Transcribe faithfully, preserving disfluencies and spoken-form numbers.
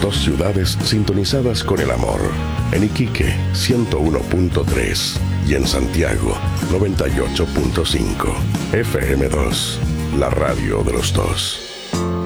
Dos ciudades sintonizadas con el amor. En Iquique, ciento uno punto tres. Y en Santiago, noventa y ocho punto cinco. F M dos, la radio de los dos.